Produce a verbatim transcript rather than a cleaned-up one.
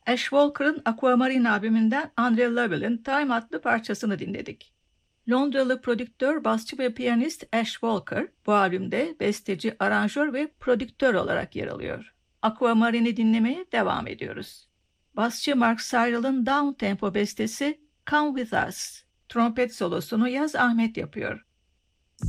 Ash Walker'ın Aquamarine albümünden Andre Lovell'in Time adlı parçasını dinledik. Londralı prodüktör, basçı ve piyanist Ash Walker bu albümde besteci, aranjör ve prodüktör olarak yer alıyor. Aquamarine'i dinlemeye devam ediyoruz. Basçı Mark Cyril'ın down tempo bestesi Come With Us. Trompet solosunu Yaz Ahmet yapıyor.